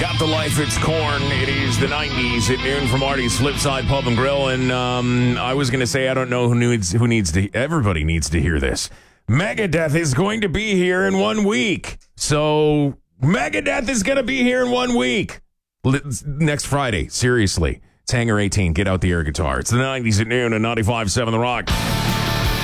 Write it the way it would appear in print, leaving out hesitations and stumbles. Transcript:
Got the life, it's Corn. It is the 90s at noon from Artie's Flipside Pub and Grill. And I was going to say, I don't know who needs to, everybody needs to hear this. Megadeth is going to be here in 1 week. So Megadeth is going to be here in 1 week. Next Friday, seriously. It's Hangar 18. Get out the air guitar. It's the 90s at noon and 95.7 The Rock.